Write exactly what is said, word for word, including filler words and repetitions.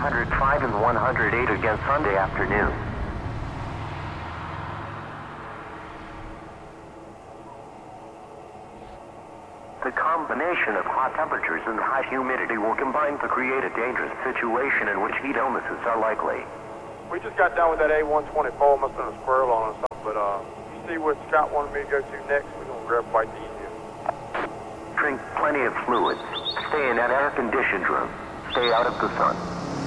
hundred five and one hundred eight again Sunday afternoon. The combination of hot temperatures and high humidity will combine to create a dangerous situation in which heat illnesses are likely. We just got done with that A one twenty-four, must have been a squirrel on or something, but uh, you see what Scott wanted me to go to next, we're going to grab quite the easier. Drink plenty of fluids. Stay in an air-conditioned room. Stay out of the sun.